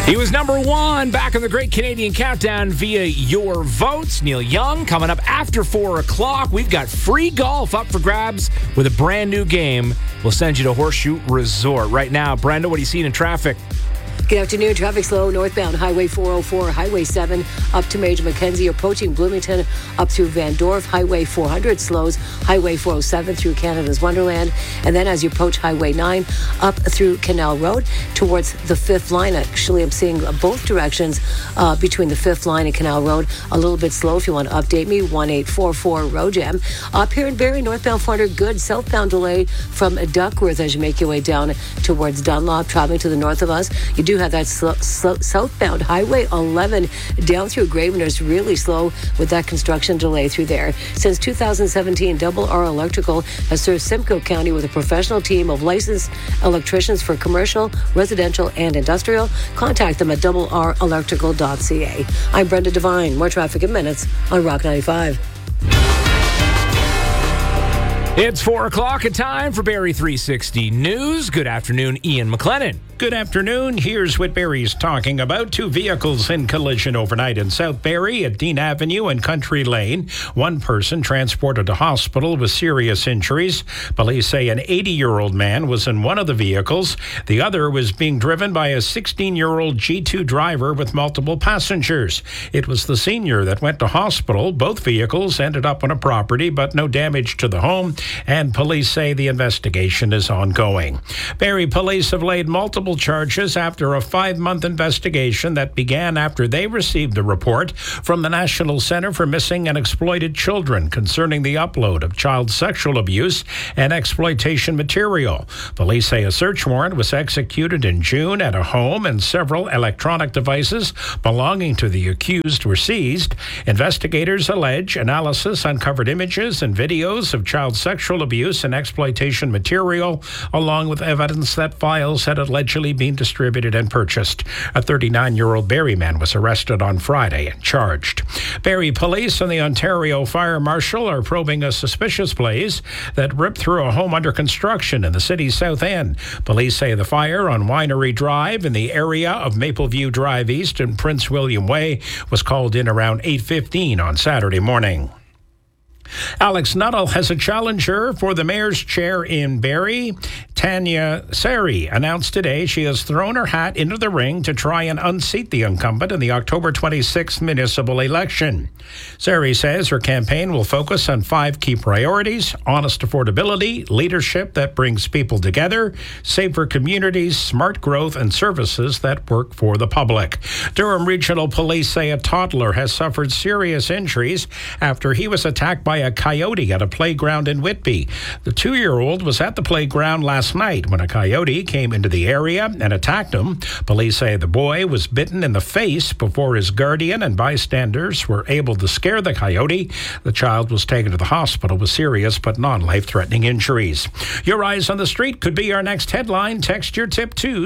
He was number one back in the Great Canadian Countdown via your votes. Neil Young coming up after 4 o'clock. We've got free golf up for grabs with a brand new game. We'll send you to Horseshoe Resort. Right now, Brenda, what are you seeing in traffic? Good afternoon. Traffic slow northbound Highway 404, Highway 7 up to Major Mackenzie, approaching Bloomington up through Van Dorf. Highway 400 slows Highway 407 through Canada's Wonderland. And then as you approach Highway 9 up through Canal Road towards the 5th line. Actually, I'm seeing both directions between the 5th line and Canal Road a little bit slow. If you want to update me, 1844 road jam. Up here in Barrie, northbound 400 good. Southbound delay from Duckworth as you make your way down towards Dunlop. Traveling to the north of us, you do have that southbound Highway 11 down through Gravenhurst, really slow with that construction delay through there. Since 2017, Double R Electrical has served Simcoe County with a professional team of licensed electricians for commercial, residential, and industrial. Contact them at doublerelectrical.ca. I'm Brenda Devine. More traffic in minutes on Rock 95. It's 4 o'clock, and time for Barrie 360 News. Good afternoon, Ian McLennan. Good afternoon. Here's what Barrie's talking about. 2 vehicles in collision overnight in South Barrie at Dean Avenue and Country Lane. One person transported to hospital with serious injuries. Police say an 80-year-old man was in one of the vehicles. The other was being driven by a 16-year-old G2 driver with multiple passengers. It was the senior that went to hospital. Both vehicles ended up on a property, but no damage to the home, and police say the investigation is ongoing. Barrie police have laid multiple charges after a 5-month investigation that began after they received the report from the National Centre for Missing and Exploited Children concerning the upload of child sexual abuse and exploitation material. Police say a search warrant was executed in June at a home, and several electronic devices belonging to the accused were seized. Investigators allege analysis uncovered images and videos of child sexual abuse and exploitation material, along with evidence that files had allegedly been distributed and purchased. A 39-year-old Barrie man was arrested on Friday and charged. Barrie police and the Ontario Fire Marshal are probing a suspicious blaze that ripped through a home under construction in the city's south end. Police say the fire on Winery Drive in the area of Mapleview Drive East and Prince William Way was called in around 8:15 on Saturday morning. Alex Nuttall has a challenger for the mayor's chair in Barrie. Tanya Sari announced today she has thrown her hat into the ring to try and unseat the incumbent in the October 26th municipal election. Sari says her campaign will focus on 5 key priorities: honest affordability, leadership that brings people together, safer communities, smart growth, and services that work for the public. Durham Regional Police say a toddler has suffered serious injuries after he was attacked by a coyote at a playground in Whitby. The 2-year-old was at the playground last night when a coyote came into the area and attacked him. Police say the boy was bitten in the face before his guardian and bystanders were able to scare the coyote. The child was taken to the hospital with serious but non-life-threatening injuries. Your Eyes on the Street could be our next headline. Text your tip to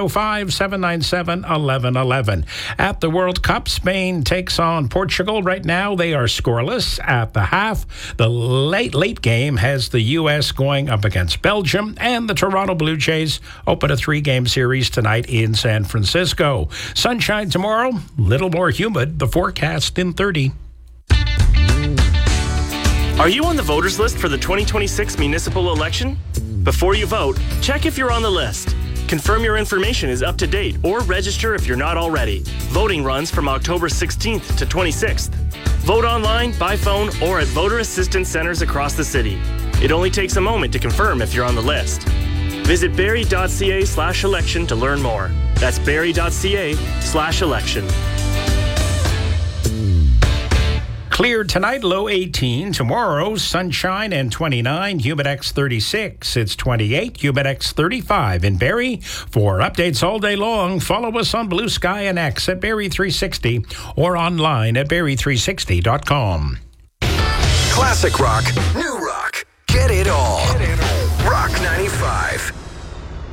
705-797-1111. At the World Cup, Spain takes on Portugal. Right now, they are scoreless at the half. The late game has the U.S. going up against Belgium, and the Toronto Blue Jays open a 3-game series tonight in San Francisco. Sunshine tomorrow, little more humid. The forecast in 30. Are you on the voters list for the 2026 municipal election? Before you vote, check if you're on the list. Confirm your information is up to date or register if you're not already. Voting runs from October 16th to 26th. Vote online, by phone, or at voter assistance centers across the city. It only takes a moment to confirm if you're on the list. Visit barrie.ca/election to learn more. That's barrie.ca/election. Clear tonight, low 18. Tomorrow, sunshine and 29, Humidex 36. It's 28, Humidex 35 in Barrie. For updates all day long, follow us on Blue Sky and X at Barrie 360 or online at barrie360.com. Classic rock, new rock, get it all.